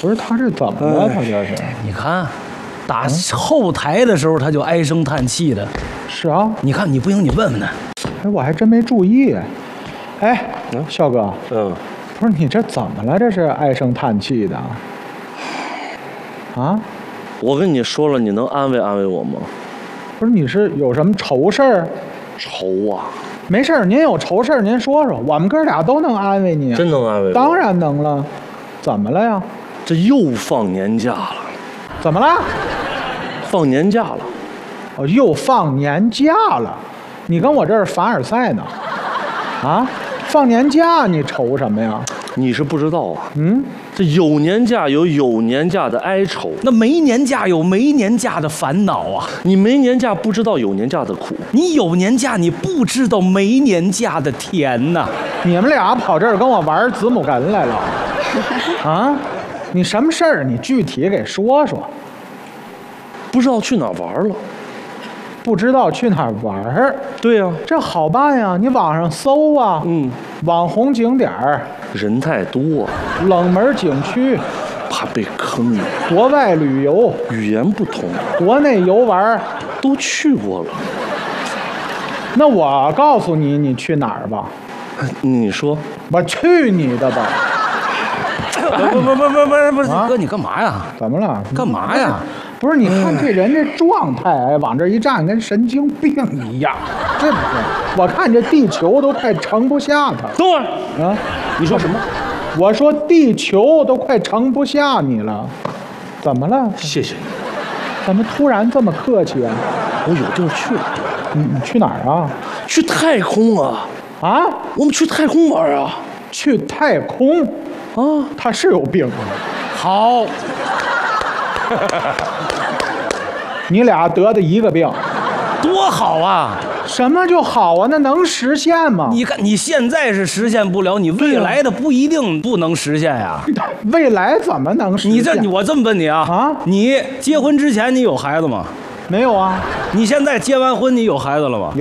不是他这怎么了？他这是？ 你看，打后台的时候他就唉声叹气的。 是啊， 你看你不行，你问问他。 哎，我还真没注意。哎，肖哥，不是你这怎么了？这是唉声叹气的。啊？ 我跟你说了，你能安慰安慰我吗？ 不是，你是有什么愁事儿？ 愁啊！ 没事儿，您有愁事儿您说说，我们哥俩都能安慰你。 真能安慰我？ 当然能了。怎么了呀？ 这又放年假了。 怎么了？ 放年假了。 哦，又放年假了。你跟我这儿凡尔赛呢？啊？放年假你愁什么呀？ 你是不知道啊。 这有年假有有年假的哀愁， 那没年假有没年假的烦恼啊。 你没年假不知道有年假的苦， 你有年假你不知道没年假的甜呐。 你们俩跑这儿跟我玩子母哏来了？啊？你什么事儿？你具体给说说。 不知道去哪儿玩了。 不知道去哪儿玩儿？ 对呀， 这好办呀，你网上搜啊。网红景点儿， 人太多， 冷门景区， 怕被坑。 国外旅游， 语言不通， 国内游玩都去过了。 那我告诉你，你去哪儿吧？ 你说， 我去你的吧！ 不是，哥你干嘛呀？ 怎么了？ 干嘛呀？ 不是，你看这人这状态，哎，往这一站，跟神经病一样，是不是？我看这地球都快盛不下他。 等会儿啊！ 你说什么？ 我说地球都快盛不下你了，怎么了？ 谢谢你。 怎么突然这么客气啊？ 我有地儿去了。 你去哪儿啊？ 去太空啊！ 啊？ 我们去太空玩啊！ 去太空？啊？他是有病啊！ 好。 你俩得的一个病， 多好啊！ 什么就好啊？那能实现吗？ 你看你现在是实现不了，你未来的不一定不能实现呀。 未来怎么能实现？ 我这么问你啊，你结婚之前你有孩子吗？ 没有啊。 你现在结完婚你有孩子了吗？